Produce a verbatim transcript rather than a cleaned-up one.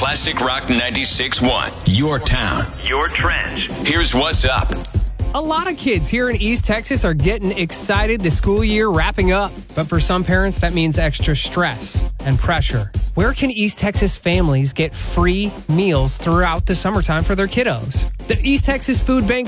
Classic Rock ninety-six point one. Your town. Your trends. Here's what's up. A lot of kids here in East Texas are getting excited the school year wrapping up. But for some parents, that means extra stress and pressure. Where can East Texas families get free meals throughout the summertime for their kiddos? The East Texas Food Bank